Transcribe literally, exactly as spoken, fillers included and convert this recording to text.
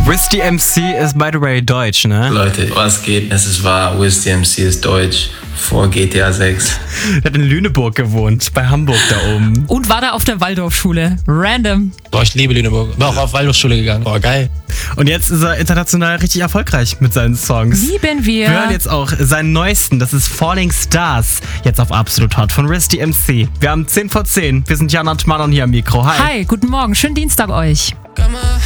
Wiz D M C ist, by the way, deutsch, ne? Leute, was geht? Es ist wahr, Wiz D M C ist deutsch. Vor G T A sechs. Er hat in Lüneburg gewohnt, bei Hamburg da oben. Und war da auf der Waldorfschule. Random. Boah, ich liebe Lüneburg. Bin auch auf Waldorfschule gegangen. Boah, geil. Und jetzt ist er international richtig erfolgreich mit seinen Songs. Lieben wir. Wir hören jetzt auch seinen neuesten, das ist Falling Stars. Jetzt auf Absolut Hot von Wiz D M C. Wir haben zehn vor zehn. Wir sind Jan und Manon hier am Mikro. Hi. Hi, guten Morgen. Schönen Dienstag euch. Come on.